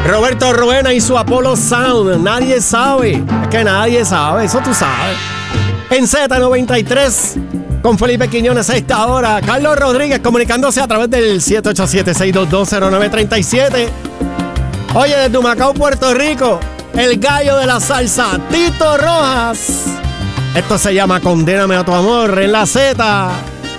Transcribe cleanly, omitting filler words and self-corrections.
Roberto Roena y su Apollo Sound. Nadie sabe. Es que nadie sabe. Eso tú sabes. En Z93, con Felipe Quiñones a esta hora. Carlos Rodríguez comunicándose a través del 787-622-0937. Oye, desde Humacao, Puerto Rico, el gallo de la salsa, Tito Rojas. Esto se llama Condéname a tu amor en la Z.